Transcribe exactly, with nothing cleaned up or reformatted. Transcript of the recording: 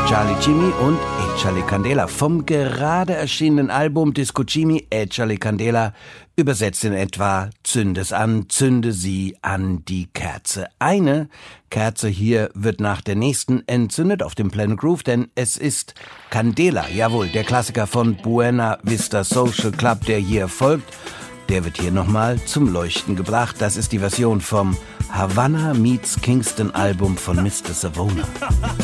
Charlie Chimi und Échale Candela vom gerade erschienenen Album Disco Chimi Échale Candela, übersetzt in etwa Zünde es an, zünde sie an die Kerze. Eine Kerze hier wird nach der nächsten entzündet auf dem Planet Groove, denn es ist Candela, jawohl, der Klassiker von Buena Vista Social Club, der hier folgt. Der wird hier nochmal zum Leuchten gebracht. Das ist die Version vom Havana Meets Kingston Album von Mister Savona.